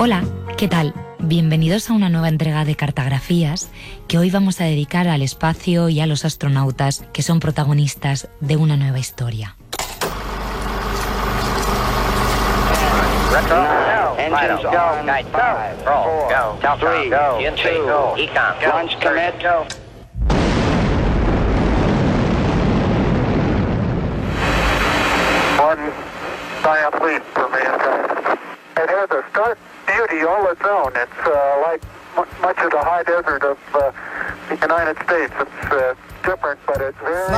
Hola, ¿qué tal? Bienvenidos a una nueva entrega de Cartografías que hoy vamos a dedicar al espacio y a los astronautas que son protagonistas de una nueva historia. Engines go. Night go. Go. Telcom go. TNT go. Econ go. Launch commit go. One giant leap for mankind. It has a stark beauty all its own. It's like much of the high desert of the United States. It's different, but it's very...